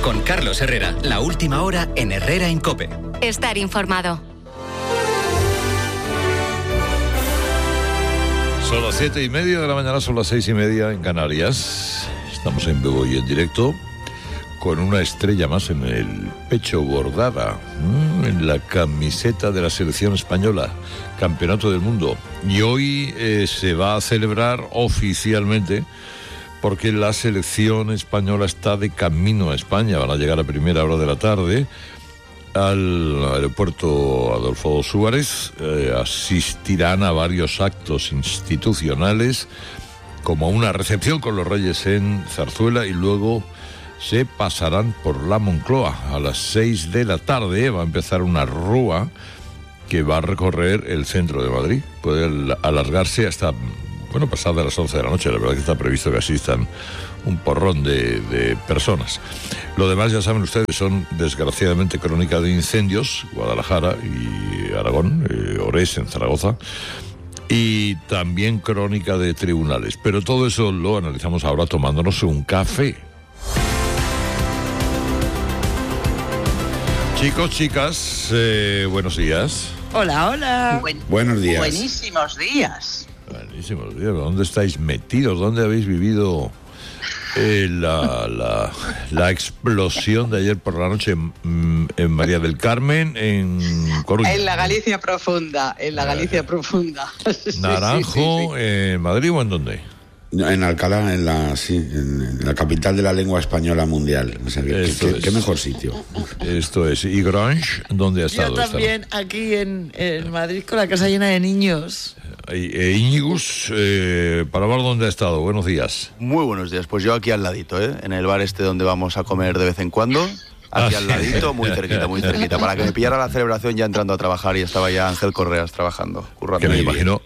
Con Carlos Herrera, la última hora en Herrera en COPE. Estar informado. Son las 7:30 de la mañana, son las 6:30 en Canarias. Estamos en vivo y en directo con una estrella más en el pecho bordada, en la camiseta de la selección española, Campeonato del Mundo. Y hoy se va a celebrar oficialmente porque la selección española está de camino a España. Van a llegar a primera hora de la tarde al aeropuerto Adolfo Suárez. Asistirán a varios actos institucionales, como una recepción con los Reyes en Zarzuela, y luego se pasarán por la Moncloa. A las 6 de la tarde va a empezar una rúa que va a recorrer el centro de Madrid. Puede alargarse hasta, pasada las 11 de la noche. La verdad que está previsto que asistan un porrón de personas. Lo demás, ya saben ustedes, son desgraciadamente crónica de incendios, Guadalajara y Aragón, Orés en Zaragoza, y también crónica de tribunales. Pero todo eso lo analizamos ahora tomándonos un café. Chicos, chicas, buenos días. Hola. Buenos días. Buenísimos días. Buenísimos días. ¿Dónde estáis metidos? ¿Dónde habéis vivido la explosión de ayer por la noche en María del Carmen, en Coruña? En la Galicia profunda, Naranjo, sí. ¿En Madrid o en dónde? En Alcalá, en la capital de la lengua española mundial. O sea, ¿qué mejor sitio? Esto es. ¿Y Grange dónde ha estado? Yo también, aquí en Madrid, con la casa llena de niños. Íñigus, para ver dónde ha estado. Buenos días. Muy buenos días. Pues yo aquí al ladito, en el bar donde vamos a comer de vez en cuando. Aquí al ladito, muy cerquita. Para que me pillara la celebración ya entrando a trabajar, y estaba ya Ángel Correas trabajando, currando. Que me imagino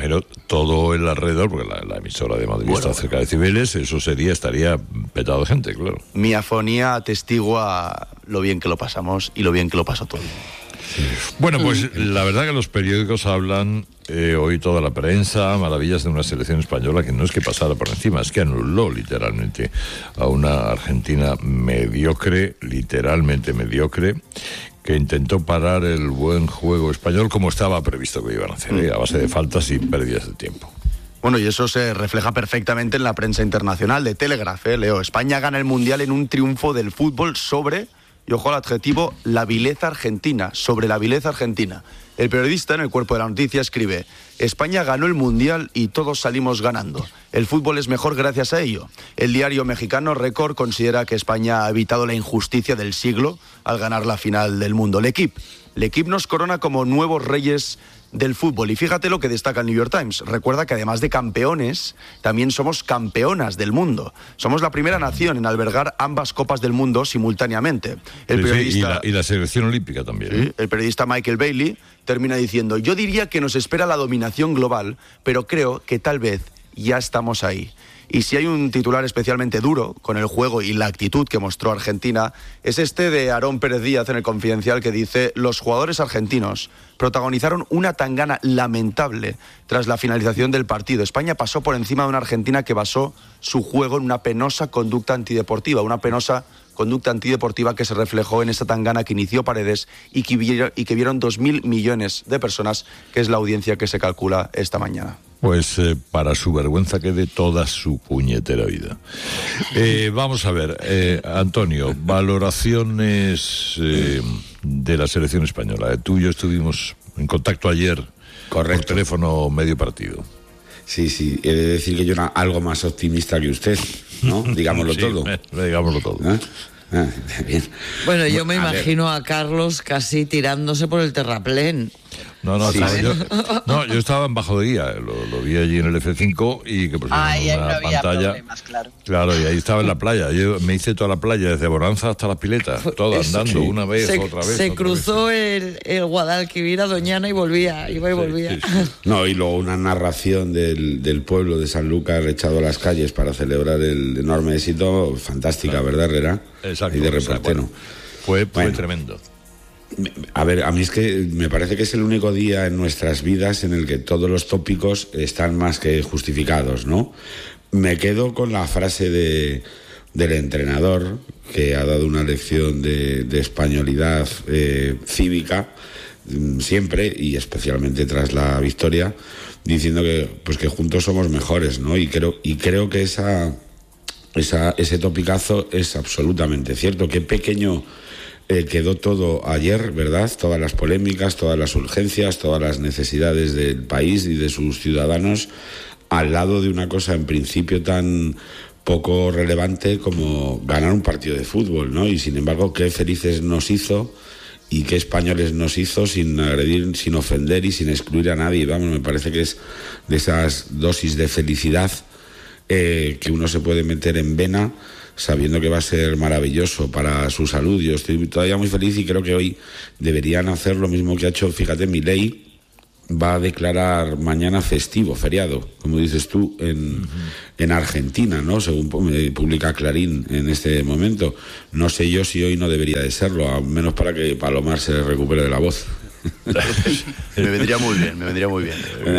todo el alrededor, porque la emisora de Madrid está cerca de Cibeles, eso estaría petado de gente, claro. Mi afonía atestigua lo bien que lo pasamos y lo bien que lo pasó todo. Bueno, pues la verdad que los periódicos hablan, hoy toda la prensa, maravillas de una selección española que no es que pasara por encima, es que anuló literalmente a una Argentina mediocre, literalmente mediocre, que intentó parar el buen juego español como estaba previsto que iban a hacer, a base de faltas y pérdidas de tiempo. Bueno, y eso se refleja perfectamente en la prensa internacional de Telegraph, Leo. España gana el Mundial en un triunfo del fútbol sobre, y ojo al adjetivo, la vileza argentina, sobre la vileza argentina. El periodista en el cuerpo de la noticia escribe: España ganó el Mundial y todos salimos ganando. El fútbol es mejor gracias a ello. El diario mexicano Record considera que España ha evitado la injusticia del siglo al ganar la final del mundo. L'Equipe nos corona como nuevos reyes del fútbol. Y fíjate lo que destaca el New York Times. Recuerda que además de campeones, también somos campeonas del mundo. Somos la primera nación en albergar ambas copas del mundo simultáneamente. El periodista, y la selección olímpica también. Sí, el periodista Michael Bailey termina diciendo: yo diría que nos espera la dominación global, pero creo que tal vez ya estamos ahí. Y si hay un titular especialmente duro con el juego y la actitud que mostró Argentina, es este de Aarón Pérez Díaz en El Confidencial, que dice: los jugadores argentinos protagonizaron una tangana lamentable tras la finalización del partido. España pasó por encima de una Argentina que basó su juego en una penosa conducta antideportiva, que se reflejó en esa tangana que inició Paredes y que vieron 2.000 millones de personas, que es la audiencia que se calcula esta mañana. Pues para su vergüenza quede toda su puñetera vida. Vamos a ver, Antonio, valoraciones de la selección española. Tú y yo estuvimos en contacto ayer. Correcto. Por teléfono medio partido. Sí, he de decir que yo era algo más optimista que usted, ¿no? Digámoslo todo. Digámoslo todo. Bien. Bueno, yo me imagino a Carlos casi tirándose por el terraplén. No, yo estaba en Bajo de Guía, lo vi allí en el F5 y que pusieron una pantalla. Claro, y ahí estaba en la playa. Yo me hice toda la playa, desde Bonanza hasta las piletas, toda andando, una vez, otra vez. Se cruzó el Guadalquivir a Doñana y volvía, iba y volvía. Sí. No, y luego una narración del pueblo de Sanlúcar echado a las calles para celebrar el enorme éxito, fantástica, ¿verdad, Herrera? Exacto. Y de reportero. Fue tremendo. A ver, a mí es que me parece que es el único día en nuestras vidas en el que todos los tópicos están más que justificados, ¿no? Me quedo con la frase de del entrenador, que ha dado una lección de españolidad cívica siempre, y especialmente tras la victoria, diciendo que juntos somos mejores, ¿no? Y creo que ese topicazo es absolutamente cierto. Qué pequeño quedó todo ayer, ¿verdad? Todas las polémicas, todas las urgencias, todas las necesidades del país y de sus ciudadanos, al lado de una cosa en principio tan poco relevante como ganar un partido de fútbol, ¿no? Y sin embargo, qué felices nos hizo y qué españoles nos hizo, sin agredir, sin ofender y sin excluir a nadie. Vamos, me parece que es de esas dosis de felicidad que uno se puede meter en vena sabiendo que va a ser maravilloso para su salud. Yo estoy todavía muy feliz y creo que hoy deberían hacer lo mismo que ha hecho, fíjate, Milei va a declarar mañana festivo, feriado, como dices tú, en Argentina, ¿no? Según publica Clarín en este momento. No sé yo si hoy no debería de serlo, al menos para que Palomar se recupere de la voz. Me vendría muy bien.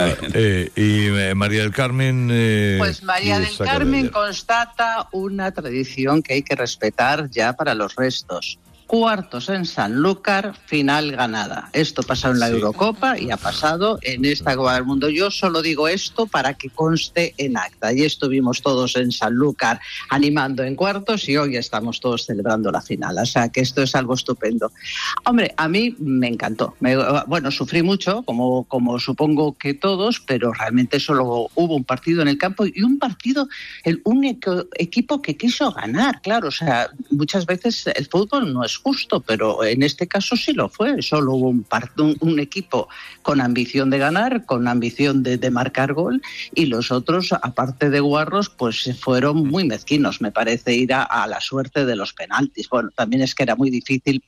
Y María del Carmen... pues María del Carmen constata una tradición que hay que respetar ya para los restos. Cuartos en Sanlúcar, final ganada. Esto pasó en la Eurocopa y ha pasado en esta Copa del Mundo. Yo solo digo esto para que conste en acta. Y estuvimos todos en Sanlúcar animando en cuartos y hoy estamos todos celebrando la final. O sea que esto es algo estupendo. Hombre, a mí me encantó. Sufrí mucho, como supongo que todos, pero realmente solo hubo un partido en el campo y un partido, el único equipo que quiso ganar. Claro, o sea, muchas veces el fútbol no es justo, pero en este caso sí lo fue. Solo hubo un equipo con ambición de ganar, con ambición de marcar gol, y los otros, aparte de guarros, pues fueron muy mezquinos, me parece, ir a la suerte de los penaltis. Bueno, también es que era muy difícil,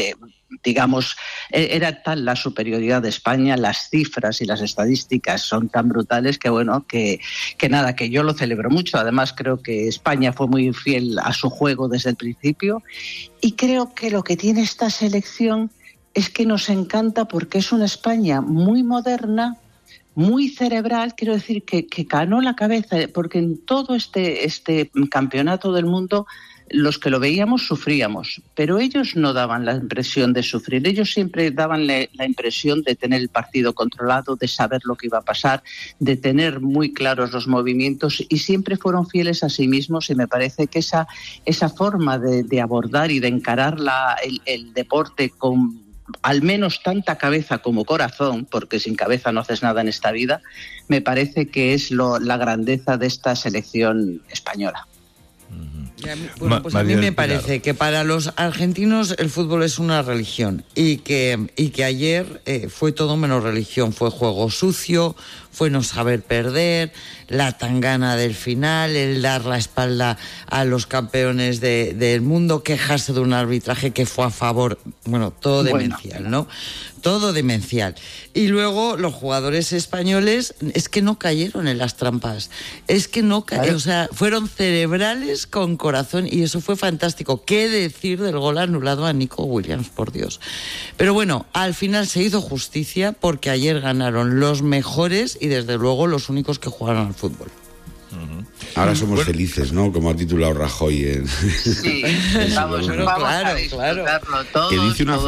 era tal la superioridad de España, las cifras y las estadísticas son tan brutales que nada, que yo lo celebro mucho. Además, creo que España fue muy fiel a su juego desde el principio, y creo que lo que tiene esta selección es que nos encanta porque es una España muy moderna, muy cerebral. Quiero decir que ganó la cabeza, porque en todo este campeonato del mundo los que lo veíamos sufríamos, pero ellos no daban la impresión de sufrir. Ellos siempre daban la impresión de tener el partido controlado, de saber lo que iba a pasar, de tener muy claros los movimientos, y siempre fueron fieles a sí mismos. Y me parece que esa forma de abordar y de encarar el deporte con al menos tanta cabeza como corazón, porque sin cabeza no haces nada en esta vida, me parece que es la grandeza de esta selección española. Bueno, pues a mí me parece que para los argentinos el fútbol es una religión, y que ayer fue todo menos religión. Fue juego sucio, fue no saber perder, la tangana del final, el dar la espalda a los campeones del mundo, quejarse de un arbitraje que fue a favor, todo demencial, ¿no? Todo demencial. Y luego los jugadores españoles es que no cayeron en las trampas, es que no cayeron, o sea, fueron cerebrales con corazón, y eso fue fantástico. ¿Qué decir del gol anulado a Nico Williams, por Dios? Pero bueno, al final se hizo justicia, porque ayer ganaron los mejores y desde luego los únicos que jugaron al fútbol. Ahora somos felices, ¿no? Como ha titulado Rajoy. Sí, vamos a disfrutarlo todo. Que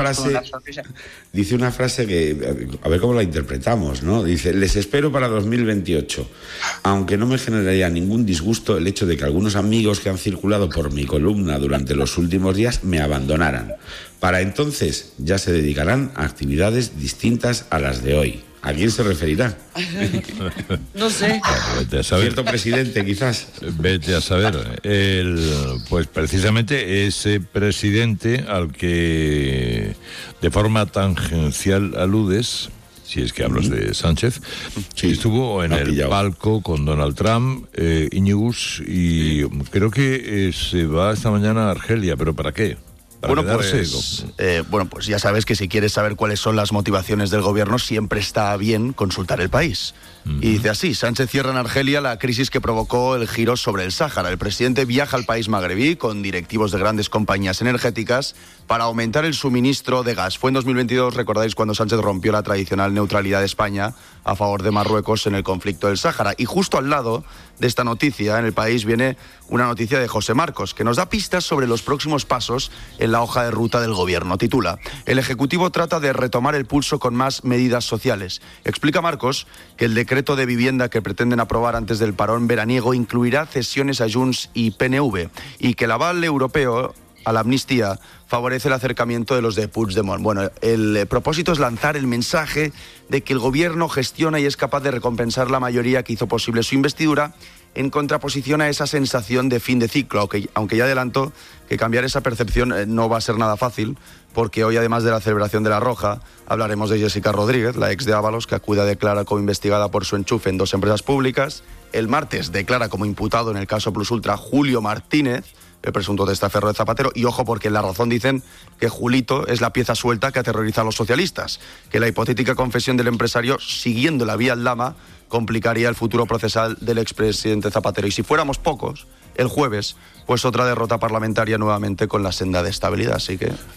dice una frase que, a ver cómo la interpretamos, ¿no? Dice: les espero para 2028, aunque no me generaría ningún disgusto el hecho de que algunos amigos que han circulado por mi columna durante los últimos días me abandonaran. Para entonces ya se dedicarán a actividades distintas a las de hoy. ¿A quién se referirá? No sé. Vete a saber. Cierto presidente, quizás. Vete a saber. Pues precisamente ese presidente al que de forma tangencial aludes, si es que hablas de Sánchez, sí, estuvo en el palco con Donald Trump, Iñigus, y creo que se va esta mañana a Argelia, pero ¿para qué? Pues ya sabes que si quieres saber cuáles son las motivaciones del gobierno, siempre está bien consultar el país. Y dice así: Sánchez cierra en Argelia la crisis que provocó el giro sobre el Sáhara. El presidente viaja al país magrebí con directivos de grandes compañías energéticas para aumentar el suministro de gas. Fue en 2022, recordáis, cuando Sánchez rompió la tradicional neutralidad de España a favor de Marruecos en el conflicto del Sáhara. Y justo al lado de esta noticia, en El País, viene una noticia de José Marcos, que nos da pistas sobre los próximos pasos en la hoja de ruta del Gobierno. Titula: el Ejecutivo trata de retomar el pulso con más medidas sociales. Explica Marcos que el decreto de vivienda que pretenden aprobar antes del parón veraniego incluirá cesiones a Junts y PNV, y que el aval europeo a la amnistía favorece el acercamiento de los de Puigdemont. Bueno, el propósito es lanzar el mensaje de que el Gobierno gestiona y es capaz de recompensar la mayoría que hizo posible su investidura, en contraposición a esa sensación de fin de ciclo, aunque ya adelanto que cambiar esa percepción no va a ser nada fácil, porque hoy, además de la celebración de La Roja, hablaremos de Jessica Rodríguez, la ex de Ábalos, que acude a declarar como investigada por su enchufe en 2 empresas públicas. El martes declara como imputado en el caso Plus Ultra Julio Martínez, el presunto testaferro de Zapatero, y ojo, porque en La Razón dicen que Julito es la pieza suelta que aterroriza a los socialistas, que la hipotética confesión del empresario, siguiendo la vía Aldama, complicaría el futuro procesal del expresidente Zapatero. Y si fuéramos pocos, el jueves, pues otra derrota parlamentaria nuevamente con la senda de estabilidad, así que